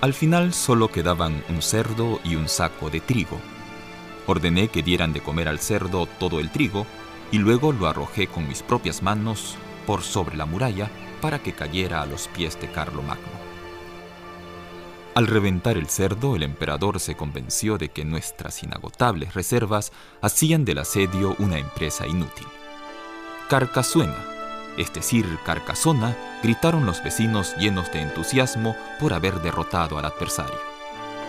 Al final solo quedaban un cerdo y un saco de trigo. Ordené que dieran de comer al cerdo todo el trigo y luego lo arrojé con mis propias manos por sobre la muralla para que cayera a los pies de Carlomagno. Al reventar el cerdo, el emperador se convenció de que nuestras inagotables reservas hacían del asedio una empresa inútil. Carcasuena, es decir, Carcasona, gritaron los vecinos llenos de entusiasmo por haber derrotado al adversario.